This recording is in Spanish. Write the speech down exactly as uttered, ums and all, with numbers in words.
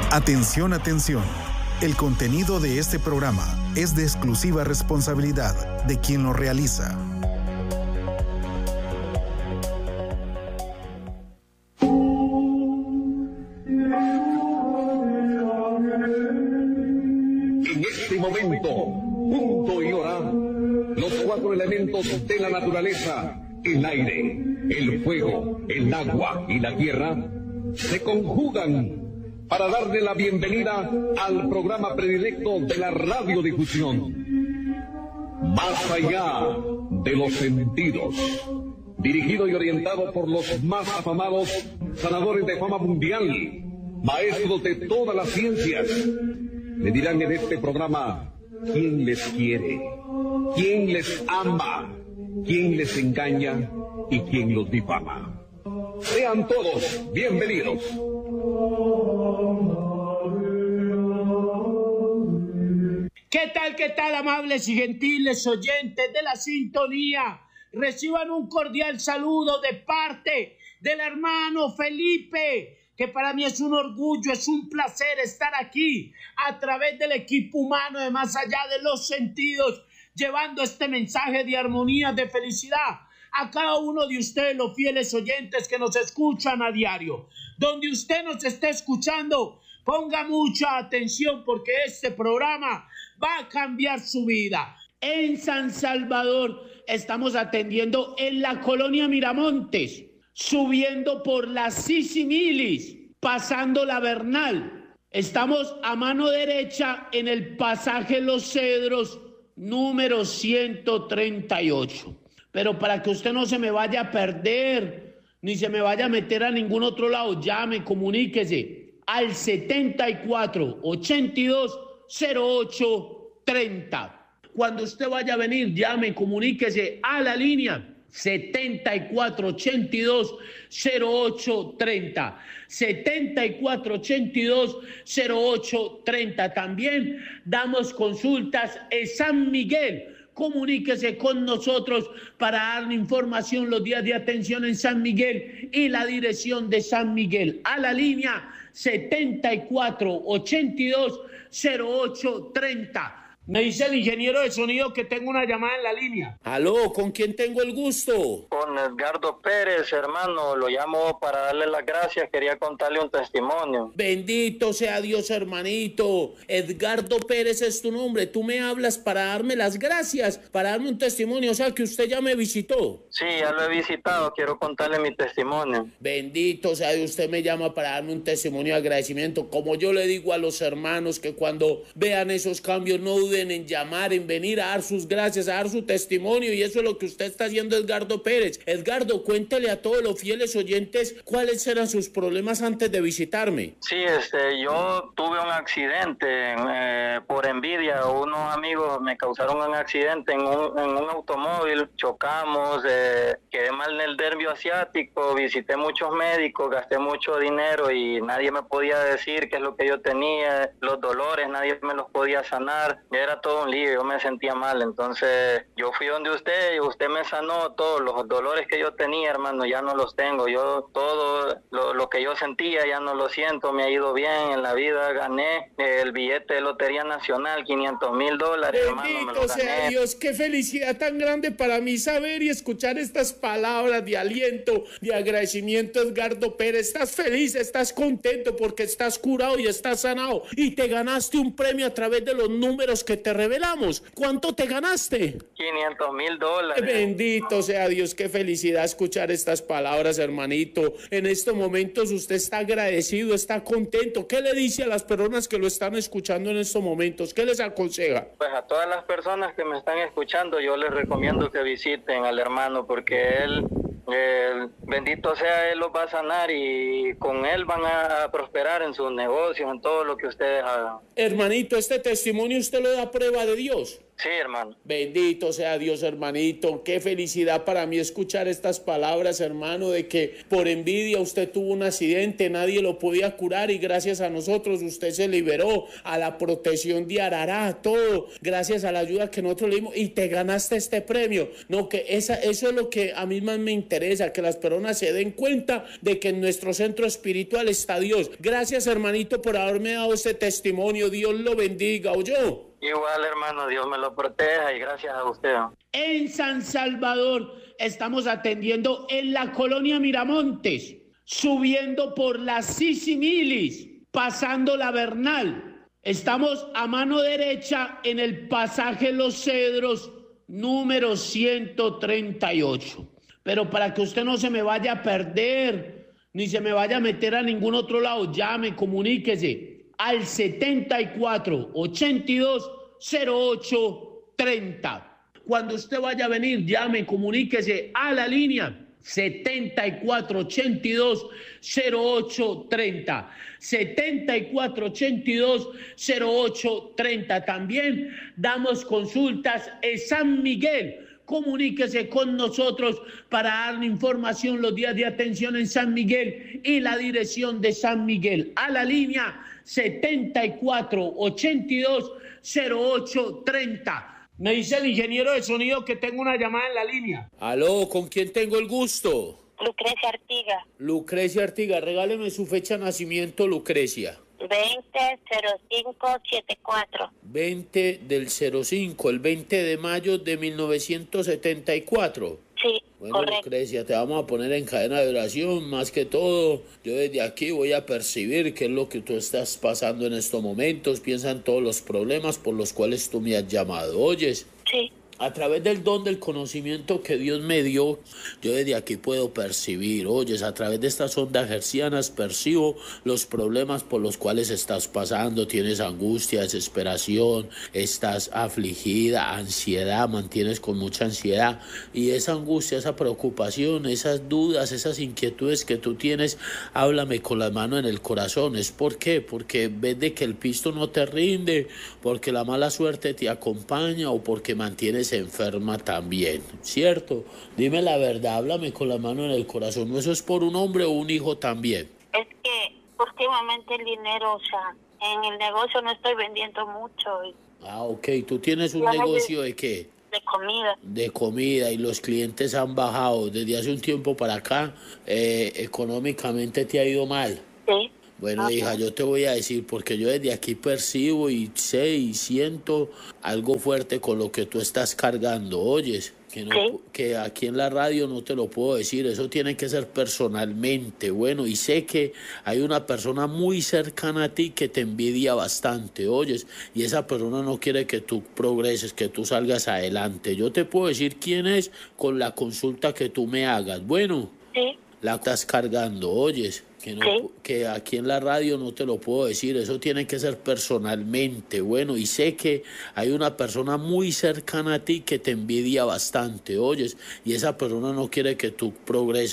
Atención, atención. El contenido de este programa es de exclusiva responsabilidad de quien lo realiza. En este momento, punto y hora, los cuatro elementos de la naturaleza, el aire, el fuego, el agua y la tierra, se conjugan para darle la bienvenida al programa predilecto de la radiodifusión, Más allá de los sentidos, dirigido y orientado por los más afamados sanadores de fama mundial, maestros de todas las ciencias. Le dirán en este programa quién les quiere, quién les ama, quién les engaña y quién los difama. Sean todos bienvenidos. ¿Qué tal, qué tal, amables y gentiles oyentes de la sintonía? Reciban un cordial saludo de parte del hermano Felipe, que para mí es un orgullo, es un placer estar aquí a través del equipo humano de Más Allá de los Sentidos, llevando este mensaje de armonía, de felicidad a cada uno de ustedes, los fieles oyentes que nos escuchan a diario. Donde usted nos esté escuchando, ponga mucha atención porque este programa va a cambiar su vida. En San Salvador estamos atendiendo en la colonia Miramontes, subiendo por la Sisimilis, pasando la Bernal. Estamos a mano derecha en el pasaje Los Cedros, número ciento treinta y ocho. Pero para que usted no se me vaya a perder, ni se me vaya a meter a ningún otro lado, llame, comuníquese al setenta y cuatro, ochenta y dos, cero ocho, treinta. Cuando usted vaya a venir, llame, comuníquese a la línea setenta y cuatro, ochenta y dos, cero ocho, treinta. setenta y cuatro, ochenta y dos, cero ocho, treinta. También damos consultas en San Miguel. Comuníquese con nosotros para darle información los días de atención en San Miguel y la dirección de San Miguel. A la línea setenta y cuatro, ochenta y dos, cero ocho, treinta. Me dice el ingeniero de sonido que tengo una llamada en la línea. Aló, ¿con quién tengo el gusto? Con Edgardo Pérez, hermano, lo llamo para darle las gracias, quería contarle un testimonio. Bendito sea Dios, hermanito. Edgardo Pérez es tu nombre, tú me hablas para darme las gracias, para darme un testimonio, o sea que usted ya me visitó. Sí, ya lo he visitado, quiero contarle mi testimonio. Bendito sea Dios, usted me llama para darme un testimonio de agradecimiento, como yo le digo a los hermanos que cuando vean esos cambios no duden en llamar, en venir a dar sus gracias, a dar su testimonio, y eso es lo que usted está haciendo, Edgardo Pérez. Edgardo, cuéntele a todos los fieles oyentes cuáles eran sus problemas antes de visitarme. Sí, este, yo tuve un accidente eh, por envidia. Unos amigos me causaron un accidente en un, en un automóvil, chocamos, eh, quedé mal en el nervio asiático, visité muchos médicos, gasté mucho dinero y nadie me podía decir qué es lo que yo tenía, los dolores, nadie me los podía sanar. Era todo un lío, yo me sentía mal, entonces yo fui donde usted y usted me sanó todos los dolores que yo tenía, hermano, ya no los tengo. Yo todo lo, lo que yo sentía ya no lo siento, me ha ido bien en la vida, gané el billete de Lotería Nacional, quinientos mil dólares, hermano, me lo gané. Sea Dios, qué felicidad tan grande para mí saber y escuchar estas palabras de aliento, de agradecimiento, Edgardo Pérez. Estás feliz, estás contento porque estás curado y estás sanado y te ganaste un premio a través de los números que te revelamos. ¿Cuánto te ganaste? quinientos mil dólares. Bendito sea Dios, qué felicidad escuchar estas palabras, hermanito. En estos momentos usted está agradecido, está contento. ¿Qué le dice a las personas que lo están escuchando en estos momentos? ¿Qué les aconseja? Pues a todas las personas que me están escuchando, yo les recomiendo que visiten al hermano porque él... Eh, bendito sea, Él los va a sanar y con Él van a prosperar en sus negocios, en todo lo que ustedes hagan. Hermanito, este testimonio usted lo da prueba de Dios. Sí, hermano. Bendito sea Dios, hermanito. Qué felicidad para mí escuchar estas palabras, hermano, de que por envidia usted tuvo un accidente, nadie lo podía curar y gracias a nosotros usted se liberó, a la protección de Arará, todo, gracias a la ayuda que nosotros le dimos y te ganaste este premio. No, que esa, eso es lo que a mí más me interesa, que las personas se den cuenta de que en nuestro centro espiritual está Dios. Gracias, hermanito, por haberme dado este testimonio. Dios lo bendiga, ¿oyó? Igual, hermano, Dios me lo proteja y gracias a usted. En San Salvador estamos atendiendo en la colonia Miramontes, subiendo por la Sisimilis, pasando la Bernal. Estamos a mano derecha en el pasaje Los Cedros, número ciento treinta y ocho. Pero para que usted no se me vaya a perder, ni se me vaya a meter a ningún otro lado, llame, comuníquese al setenta y cuatro, ochenta y dos, cero ocho, treinta. Cuando usted vaya a venir, llame, comuníquese a la línea setenta y cuatro, ochenta y dos, cero ocho, treinta. setenta y cuatro, ochenta y dos, cero ocho, treinta. También damos consultas en San Miguel. Comuníquese con nosotros para darle información los días de atención en San Miguel y la dirección de San Miguel. A la línea setenta y cuatro, ochenta y dos, cero ocho, treinta. Me dice el ingeniero de sonido que tengo una llamada en la línea. Aló, ¿con quién tengo el gusto? Lucrecia Artiga. Lucrecia Artiga, regáleme su fecha de nacimiento, Lucrecia. veinte cero cinco setenta y cuatro. veinte del cero cinco, el veinte de mayo de mil novecientos setenta y cuatro. Sí, bueno, correcto. Lucrecia, te vamos a poner en cadena de oración. Más que todo, yo desde aquí voy a percibir qué es lo que tú estás pasando en estos momentos. Piensa en todos los problemas por los cuales tú me has llamado. ¿Oyes? Sí. A través del don del conocimiento que Dios me dio, yo desde aquí puedo percibir, oyes, a través de estas ondas hercianas percibo los problemas por los cuales estás pasando. Tienes angustia, desesperación, estás afligida, ansiedad, mantienes con mucha ansiedad. Y esa angustia, esa preocupación, esas dudas, esas inquietudes que tú tienes, háblame con la mano en el corazón. ¿Es por qué? Porque ves de que el pisto no te rinde, porque la mala suerte te acompaña o porque mantienes enferma también, ¿cierto? Dime la verdad, háblame con la mano en el corazón. ¿No eso es por un hombre o un hijo también? Es que últimamente el dinero, o sea, en el negocio no estoy vendiendo mucho. Y... Ah, ok. ¿Tú tienes un negocio de qué? De comida. De comida, y los clientes han bajado desde hace un tiempo para acá. Eh, económicamente te ha ido mal. Sí. Bueno, okay, hija, yo te voy a decir, porque yo desde aquí percibo y sé y siento algo fuerte con lo que tú estás cargando, oyes, que, no, ¿sí? Que aquí en la radio no te lo puedo decir, eso tiene que ser personalmente, bueno, y sé que hay una persona muy cercana a ti que te envidia bastante, oyes, y esa persona no quiere que tú progreses, que tú salgas adelante. Yo te puedo decir quién es con la consulta que tú me hagas, bueno, sí. La estás cargando, oyes. Que, no, ¿sí? Que aquí en la radio no te lo puedo decir, eso tiene que ser personalmente, bueno, y sé que hay una persona muy cercana a ti que te envidia bastante, oyes, y esa persona no quiere que tú progreses.